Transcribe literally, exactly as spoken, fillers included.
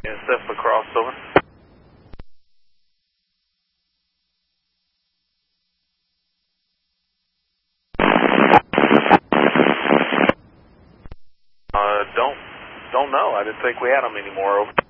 And step across, over. Uh, don't, don't know. I didn't think we had them anymore, over.